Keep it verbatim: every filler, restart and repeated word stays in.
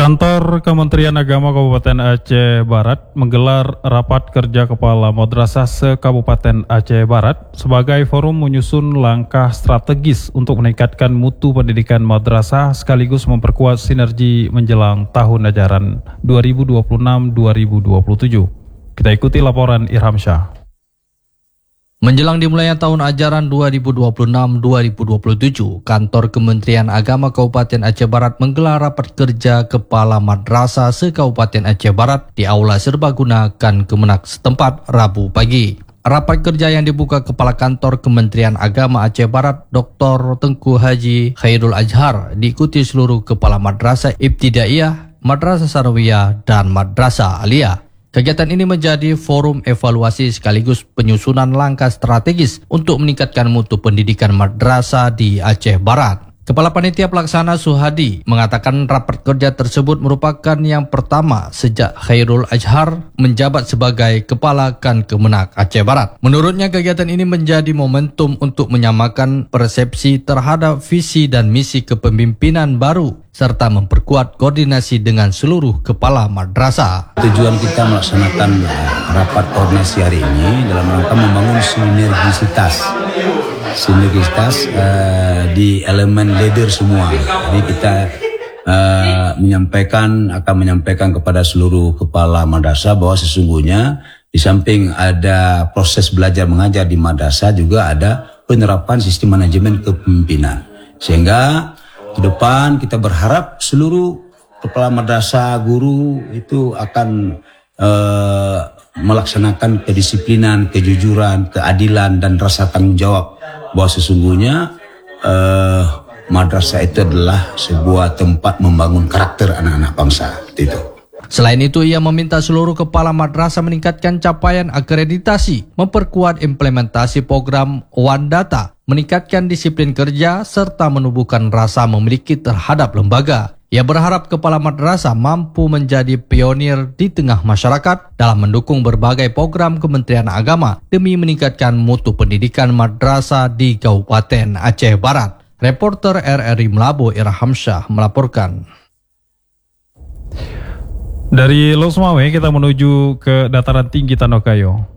Kantor Kementerian Agama Kabupaten Aceh Barat menggelar rapat kerja kepala madrasah se-Kabupaten Aceh Barat sebagai forum menyusun langkah strategis untuk meningkatkan mutu pendidikan madrasah sekaligus memperkuat sinergi menjelang tahun ajaran dua ribu dua puluh enam dua ribu dua puluh tujuh. Kita ikuti laporan Irham Syah. Menjelang dimulainya tahun ajaran dua ribu dua puluh enam dua ribu dua puluh tujuh, Kantor Kementerian Agama Kabupaten Aceh Barat menggelar rapat kerja kepala madrasah se-Kabupaten Aceh Barat di Aula Serbaguna Kan Kemenak setempat Rabu pagi. Rapat kerja yang dibuka Kepala Kantor Kementerian Agama Aceh Barat, Doktor Tengku Haji Khairul Azhar, diikuti seluruh kepala madrasah Ibtidaiyah, Madrasah Sanawiyah, dan Madrasah Aliyah. Kegiatan ini menjadi forum evaluasi sekaligus penyusunan langkah strategis untuk meningkatkan mutu pendidikan madrasah di Aceh Barat. Kepala Panitia Pelaksana Suhadi mengatakan rapat kerja tersebut merupakan yang pertama sejak Khairul Azhar menjabat sebagai Kepala Kan Kemenak Aceh Barat. Menurutnya kegiatan ini menjadi momentum untuk menyamakan persepsi terhadap visi dan misi kepemimpinan baru serta memperkuat koordinasi dengan seluruh kepala madrasah. Tujuan kita melaksanakan rapat koordinasi hari ini dalam rangka membangun sinergisitas sinergisitas uh, di elemen leader semua. Jadi kita uh, menyampaikan akan menyampaikan kepada seluruh kepala madrasah bahwa sesungguhnya di samping ada proses belajar mengajar di madrasah juga ada penerapan sistem manajemen kepemimpinan. Sehingga ke depan kita berharap seluruh kepala madrasah, guru itu akan uh, melaksanakan kedisiplinan, kejujuran, keadilan, dan rasa tanggung jawab bahwa sesungguhnya uh, madrasah itu adalah sebuah tempat membangun karakter anak-anak bangsa. Itu. Selain itu, ia meminta seluruh kepala madrasah meningkatkan capaian akreditasi, memperkuat implementasi program One Data, meningkatkan disiplin kerja, serta menumbuhkan rasa memiliki terhadap lembaga. Ia berharap kepala madrasah mampu menjadi pionir di tengah masyarakat dalam mendukung berbagai program Kementerian Agama demi meningkatkan mutu pendidikan madrasah di Kabupaten Aceh Barat. Reporter R R I Melabo Irham Syah melaporkan. Dari Losmawe kita menuju ke dataran tinggi Tanokayo.